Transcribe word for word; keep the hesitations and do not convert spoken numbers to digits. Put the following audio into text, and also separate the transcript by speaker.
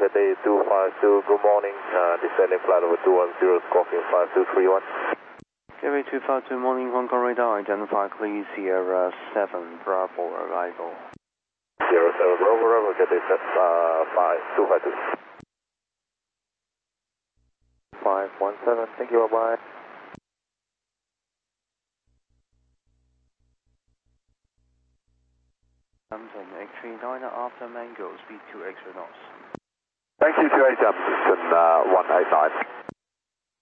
Speaker 1: Cathay two five two, good morning. Uh, descending flight over two one zero, Scorpion five two three one.
Speaker 2: Cathay two five two, morning, Hong Kong radar, identify please, Sierra seven, Bravo, arrival.
Speaker 1: Sierra seven, Bravo, Bravo, Cathay uh, five two five two. five one seven, thank you, bye-bye.
Speaker 2: Hampton, X three nine after Mango, speed two extra knots.
Speaker 1: Thank you to H. Hampton uh, one eight nine.